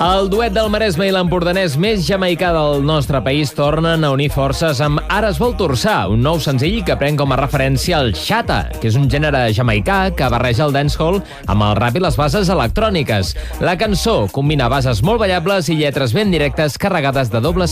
El duet del Maresme i l'empordanès més jamaicà del nostre país tornen a unir forces amb Ara es vol torçar, un nou senzill que pren com a referència el xata, que és un gènere jamaicà que barreja el dancehall amb el rap i les bases electròniques. La cançó combina bases molt ballables i lletres ben directes carregades de doble